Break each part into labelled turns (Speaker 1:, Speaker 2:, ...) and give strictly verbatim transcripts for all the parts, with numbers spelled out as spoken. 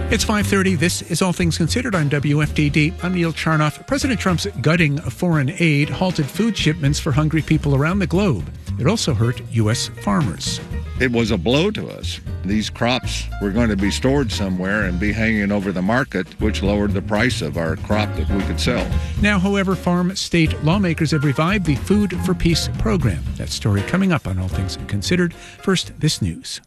Speaker 1: It's five thirty. This is All Things Considered on W F D D. I'm Neil Charnoff. President Trump's gutting of foreign aid halted food shipments for hungry people around the globe. It also hurt U S farmers.
Speaker 2: It was a blow to us. These crops were going to be stored somewhere and be hanging over the market, which lowered the price of our crop that we could sell.
Speaker 1: Now, however, farm state lawmakers have revived the Food for Peace program. That story coming up on All Things Considered. First, this news.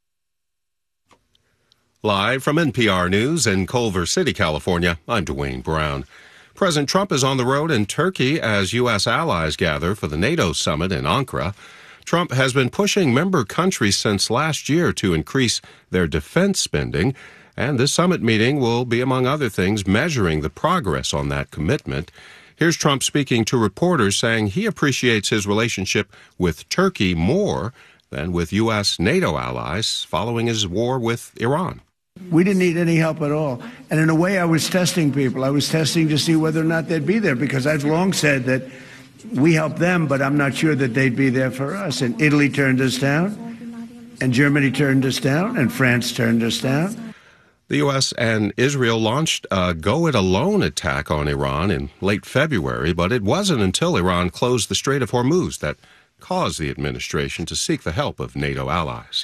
Speaker 3: Live from N P R News in Culver City, California, I'm Dwayne Brown. President Trump is on the road in Turkey as U S allies gather for the NATO summit in Ankara. Trump has been pushing member countries since last year to increase their defense spending, and this summit meeting will be, among other things, measuring the progress on that commitment. Here's Trump speaking to reporters, saying he appreciates his relationship with Turkey more than with U S NATO allies following his war with Iran.
Speaker 4: We didn't need any help at all. And in a way, I was testing people. I was testing to see whether or not they'd be there, because I've long said that we help them, but I'm not sure that they'd be there for us. And Italy turned us down, and Germany turned us down, and France turned us down.
Speaker 3: The U S and Israel launched a go-it-alone attack on Iran in late February, but it wasn't until Iran closed the Strait of Hormuz that caused the administration to seek the help of NATO allies.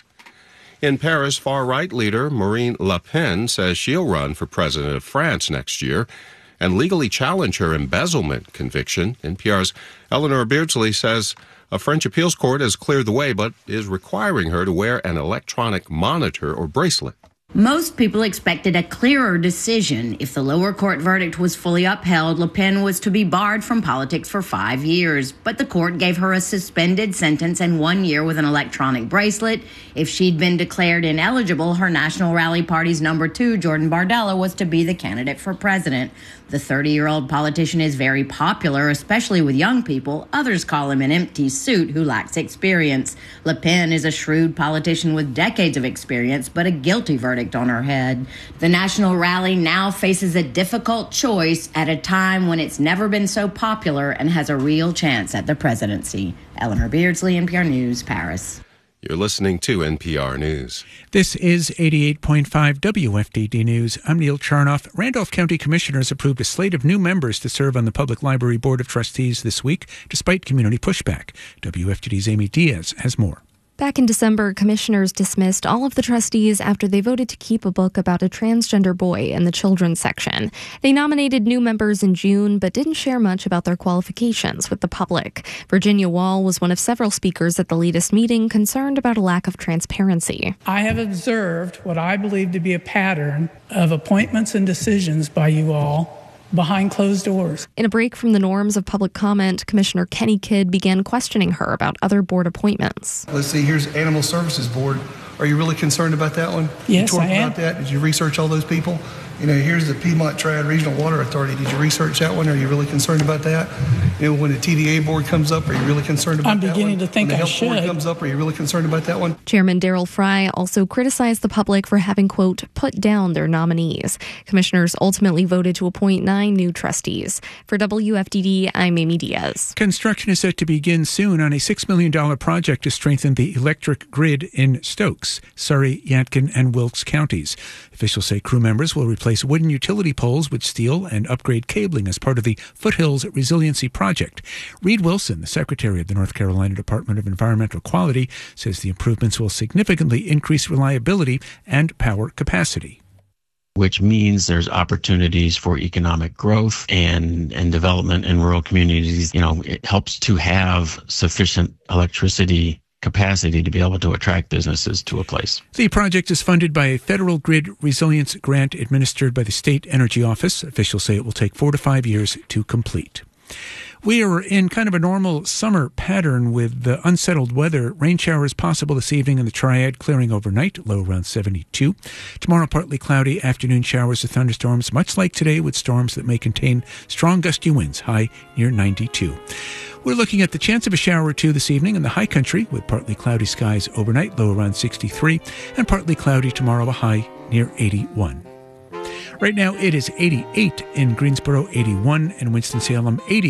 Speaker 3: In Paris, far-right leader Marine Le Pen says she'll run for president of France next year and legally challenge her embezzlement conviction. N P R's Eleanor Beardsley says a French appeals court has cleared the way but is requiring her to wear an electronic monitor or bracelet.
Speaker 5: Most people expected a clearer decision. If the lower court verdict was fully upheld, Le Pen was to be barred from politics for five years. But the court gave her a suspended sentence and one year with an electronic bracelet. If she'd been declared ineligible, her National Rally Party's number two, Jordan Bardella, was to be the candidate for president. The thirty-year-old politician is very popular, especially with young people. Others call him an empty suit who lacks experience. Le Pen is a shrewd politician with decades of experience, but a guilty verdict on her head. The National Rally now faces a difficult choice at a time when it's never been so popular and has a real chance at the presidency. Eleanor Beardsley, N P R News, Paris.
Speaker 3: You're listening to N P R News.
Speaker 1: This is eighty-eight point five W F D D News. I'm Neil Charnoff. Randolph County Commissioners approved a slate of new members to serve on the Public Library Board of Trustees this week, despite community pushback. W F D D's Amy Diaz has more.
Speaker 6: Back in December, commissioners dismissed all of the trustees after they voted to keep a book about a transgender boy in the children's section. They nominated new members in June, but didn't share much about their qualifications with the public. Virginia Wall was one of several speakers at the latest meeting, concerned about a lack of transparency.
Speaker 7: I have observed what I believe to be a pattern of appointments and decisions by you all behind closed doors.
Speaker 6: In a break from the norms of public comment, Commissioner Kenny Kidd began questioning her about other board appointments.
Speaker 8: Let's see, here's Animal Services Board. Are you really concerned about that one?
Speaker 7: Yes,
Speaker 8: you talked
Speaker 7: I am.
Speaker 8: about that? Did you research all those people? You know, here's the Piedmont Triad Regional Water Authority. Did you research that one? Are you really concerned about that? You know, when the T D A board comes up, are you really concerned about
Speaker 7: I'm
Speaker 8: that one?
Speaker 7: beginning to think
Speaker 8: when the
Speaker 7: I
Speaker 8: health
Speaker 7: should.
Speaker 8: board comes up, are you really concerned about that one?
Speaker 6: Chairman Darrell Fry also criticized the public for having, quote, put down their nominees. Commissioners ultimately voted to appoint nine new trustees. For W F D D, I'm Amy Diaz.
Speaker 1: Construction is set to begin soon on a six million dollars project to strengthen the electric grid in Stokes, Surrey, Yadkin, and Wilkes counties. Officials say crew members will replace wooden utility poles with steel and upgrade cabling as part of the Foothills Resiliency Project. Reed Wilson, the Secretary of the North Carolina Department of Environmental Quality, says the improvements will significantly increase reliability and power capacity.
Speaker 9: Which means there's opportunities for economic growth and, and development in rural communities. You know, it helps to have sufficient electricity capacity to be able to attract businesses to a place.
Speaker 1: The project is funded by a federal grid resilience grant administered by the State Energy Office. Officials say it will take four to five years to complete. We are in kind of a normal summer pattern with the unsettled weather. Rain showers possible this evening in the Triad, clearing overnight, low around seventy-two. Tomorrow, partly cloudy, afternoon showers or thunderstorms, much like today with storms that may contain strong gusty winds, high near ninety-two. We're looking at the chance of a shower or two this evening in the high country with partly cloudy skies overnight, low around sixty-three, and partly cloudy tomorrow, a high near eighty-one. Right now, it is eighty-eight in Greensboro, eighty-one in Winston-Salem, eighty